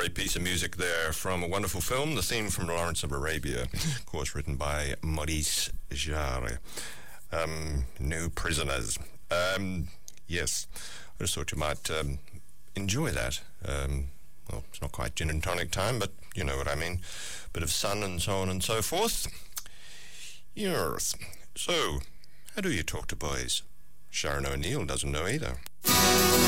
great piece of music there from a wonderful film, the theme from Lawrence of Arabia, of course, written by Maurice Jarre. New Prisoners. Yes, I just thought you might enjoy that. Well, it's not quite gin and tonic time, but you know what I mean. Bit of sun and so on and so forth. Yes. So, how do you talk to boys? Sharon O'Neill doesn't know either.